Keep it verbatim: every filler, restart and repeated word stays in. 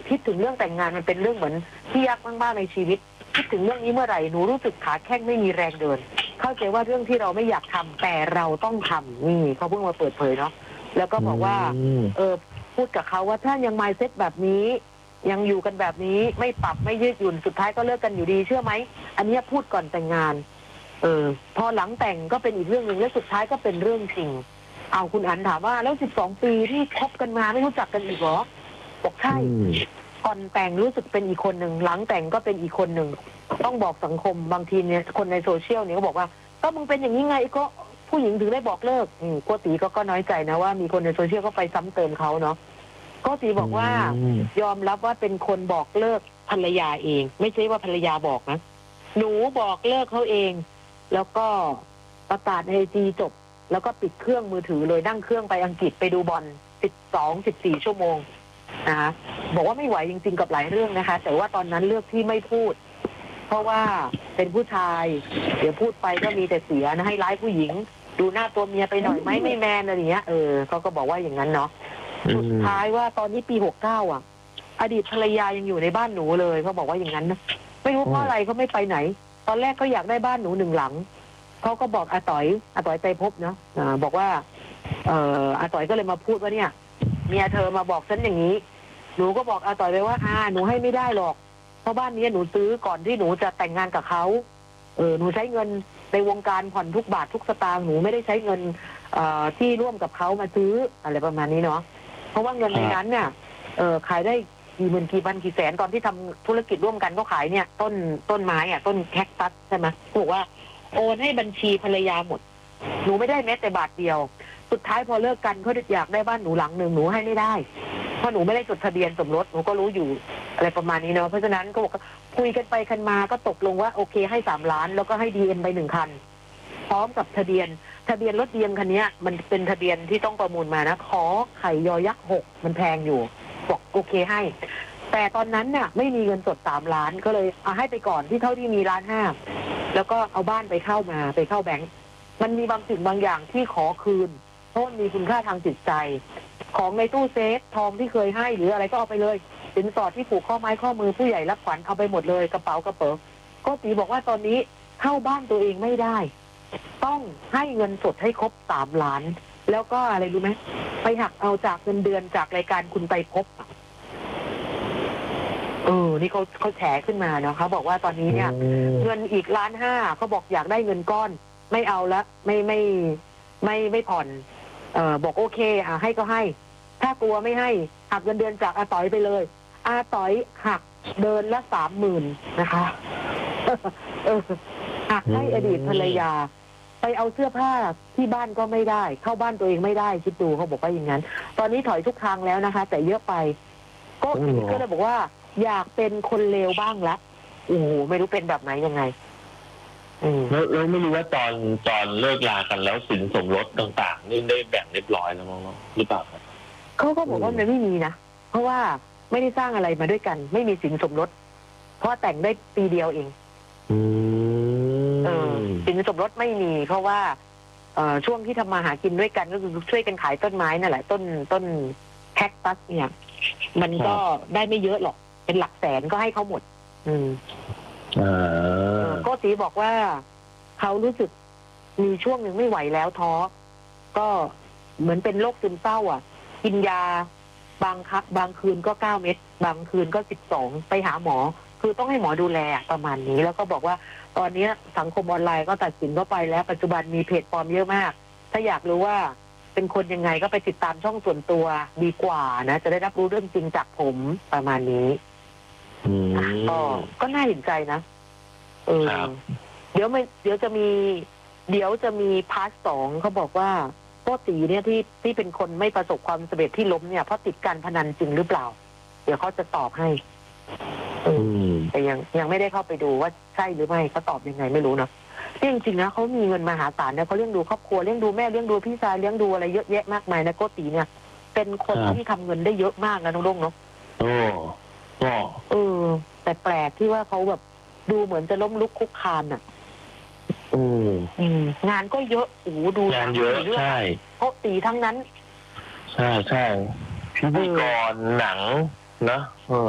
คิดถึงเรื่องแต่งงานมันเป็นเรื่องเหมือนที่ยากมากๆในชีวิตคิดถึงเรื่องนี้เมื่อไหร่หนูรู้สึกขาแข้งไม่มีแรงเดินเข้าใจว่าเรื่องที่เราไม่อยากทำแต่เราต้องทำนี่เขาเพิ่งมาเปิดเผยเนาะแล้วก็บอกว่าเออพูดกับเขาว่าถ้ายัง mindset แบบนี้ยังอยู่กันแบบนี้ไม่ปรับไม่ยืดหยุ่นสุดท้ายก็เลิกกันอยู่ดีเชื่อไหมอันนี้พูดก่อนแต่งงานเออพอหลังแต่งก็เป็นอีกเรื่องนึงและสุดท้ายก็เป็นเรื่องจริงเอาคุณอันถามว่าแล้วสิบสองปีที่คบกันมาไม่รู้จักกันอีกเหรอบอกใช่ก่อนแต่งรู้สึกเป็นอีกคนหนึ่งหลังแต่งก็เป็นอีกคนหนึ่งต้องบอกสังคมบางทีเนี่ยคนในโซเชียลเนี่ยก็บอกว่าก็มึงเป็นอย่างนี้ไงก็ผู้หญิงถึงได้บอกเลิกอืมโกติก็ก็น้อยใจนะว่ามีคนในโซเชียลก็ไปซ้ำเติมเขาเนาะโกติบอกว่ายอมรับว่าเป็นคนบอกเลิกภรรยาเองไม่ใช่ว่าภรรยาบอกนะหนูบอกเลิกเขาเองแล้วก็ประกาศในไอจีจบแล้วก็ปิดเครื่องมือถือเลยนั่งเครื่องไปอังกฤษไปดูบอลสิบสองสิบสี่ชั่วโมงนะคะบอกว่าไม่ไหวจริงๆกับหลายเรื่องนะคะแต่ว่าตอนนั้นเลือกที่ไม่พูดเพราะว่าเป็นผู้ชายเดี๋ยวพูดไปก็มีแต่เสียนะให้ร้ายผู้หญิงดูหน้าตัวเมียไปหน่อยไหมไม่แมนอะไรอย่างเงี้ยเออเขาก็บอกว่าอย่างนั้นเนาะสุดท้ายว่าตอนนี้ปีหกเก้าอ่ะอดีตภรรยายังอยู่ในบ้านหนูเลยเขาบอกว่าอย่างนั้นนะไม่รู้เพราะอะไรเขาไม่ไปไหนตอนแรกเขาอยากได้บ้านหนูหนึ่งหลังเขาก็บอกอาต๋อยอาต๋อยใจพบเนาะอ่าบอกว่าเอ่ออาต๋อยก็เลยมาพูดว่าเนี่ยเมียเธอมาบอกฉันอย่างนี้หนูก็บอกอาต๋อยไปว่าอ่าหนูให้ไม่ได้หรอกเพราะบ้านนี้หนูซื้อก่อนที่หนูจะแต่งงานกับเขาเออหนูใช้เงินในวงการผ่อนทุกบาททุกสตางค์หนูไม่ได้ใช้เงินเอ่อที่ร่วมกับเขามาซื้ออะไรประมาณนี้เนาะเพราะว่าเงินในนั้นเนี่ยเออขายได้กี่หมื่นกี่พันกี่แสนตอนที่ทำธุรกิจร่วมกันก็ขายเนี่ยต้นต้นไม้อ่ะต้นแคคตัสใช่ไหมบอกว่าโอนให้บัญชีภรรยาหมดหนูไม่ได้แม้แต่บาทเดียวสุดท้ายพอเลิกกันเขาอยากได้บ้านหนูหลังหนึ่งหนูให้ไม่ได้เพราะหนูไม่ได้จดทะเบียนสมรสหนูก็รู้อยู่อะไรประมาณนี้เนาะเพราะฉะนั้นก็บอกคุยกันไปกันมาก็ตกลงว่าโอเคให้สามล้านแล้วก็ให้ดีเอ็มไปหนึ่งคันพร้อมกับทะเบียนทะเบียนรถดีเอ็มคันนี้มันเป็นทะเบียนที่ต้องประมูลมานะขอไข่ยอยักษ์หกมันแพงอยู่บอกโอเคให้แต่ตอนนั้นน่ะไม่มีเงินสดสามล้านก็เลยเอาให้ไปก่อนที่เท่าที่มีล้านห้าแล้วก็เอาบ้านไปเข้ามาไปเข้าแบงก์มันมีบางสิ่งบางอย่างที่ขอคืนเพราะมีคุณค่าทางจิตใจของในตู้เซฟทองที่เคยให้หรืออะไรก็เอาไปเลยสินสอดที่ผูกข้อไม้ข้อมือผู้ใหญ่รับขวัญเอาไปหมดเลยกระเป๋ากระเป๋าก็ตีบอกว่าตอนนี้เข้าบ้านตัวเองไม่ได้ต้องให้เงินสดให้ครบสามล้านแล้วก็อะไรรู้ไหมไปหักเอาจากเงินเดือนจากรายการคุณไปพบเออนี่เขาเขาแฉขึ้นมาเนาะเขาบอกว่าตอนนี้เนี่ยเงินอีกล้านห้าเขาบอกอยากได้เงินก้อนไม่เอาละไม่ไม่ไม่ไม่ผ่อนเอ่อบอกโอเคอ่ะให้ก็ให้ถ้ากลัวไม่ให้หักเงินเดือนจากอาต๋อยไปเลยอาต๋อยหักเดินละสามหมื่นนะคะเออหักให้อดีตภรรยาไปเอาเสื้อผ้าที่บ้านก็ไม่ได้เข้าบ้านตัวเองไม่ได้คิดดูเขาบอกว่าอย่างนั้นตอนนี้ถอยทุกทางแล้วนะคะแต่เยอะไปก็ก็เลยบอกว่าอยากเป็นคนเลวบ้างละโอ้โหไม่รู้เป็นแบบไหนยังไงแล้วแล้วไม่รู้ว่าตอนตอนเลิกลากันแล้วสินสมรสต่างๆนี่ได้แบ่งเรียบร้อยแล้วมั้งหรือเปล่าครับเขาก็บอกว่ามันไม่มีนะเพราะว่าไม่ได้สร้างอะไรมาด้วยกันไม่มีสินสมรสเพราะแต่งได้ปีเดียวเองเออสินสมรสไม่มีเพราะว่าเอ่อช่วงที่ทำมาหากินด้วยกันก็คือช่วยกันขายต้นไม้นั่นแหละต้นต้นแคคตัสเนี่ยมันก็ได้ไม่เยอะหรอกเป็นหลักแสนก็ให้เขาหมดอืมก็ตีบอกว่าเขารู้สึกมีช่วงหนึ่งไม่ไหวแล้วท้อก็เหมือนเป็นโรคซึมเศร้าอ่ะกินยาบางครับบางคืนก็เก้าเม็ดบางคืนก็สิบสองไปหาหมอคือต้องให้หมอดูแลประมาณนี้แล้วก็บอกว่าตอนนี้สังคมออนไลน์ก็ตัดสินเข้าไปแล้วปัจจุบันมีเพจปลอมเยอะมากถ้าอยากรู้ว่าเป็นคนยังไงก็ไปติดตามช่องส่วนตัวดีกว่านะจะได้รับรู้เรื่องจริงจากผมประมาณนี้ก็ก็น่าเห็นใจนะเออเดี๋ยวไม่เดี๋ยวจะมีเดี๋ยวจะมีพาร์ทสองเขาบอกว่าพ่อตีเนี่ยที่ที่เป็นคนไม่ประสบความสำเร็จที่ล้มเนี่ยเพราะติดการพนันจริงหรือเปล่าเดี๋ยวเขาจะตอบให้เออแต่ยังยังไม่ได้เข้าไปดูว่าใช่หรือไม่เขาตอบยังไงไม่รู้เนาะจริงๆนะเขามีเงินมหาศาลเนี่ยเขาเลี้ยงดูครอบครัวเลี้ยงดูแม่เลี้ยงดูพี่ชายเลี้ยงดูอะไรเยอะแยะมากมายนะโกตีเนี่ยเป็นคนที่ทำเงินได้เยอะมากนะน้องลุงเนาะโอ้ก็เออแต่แปลกที่ว่าเขาแบบดูเหมือนจะล้มลุกคุกคานอ่ะอืมงานก็เยอะโอ้ดูงานเยอะใช่โกตีทั้งนั้นใช่ใช่พิธีกรหนังนะ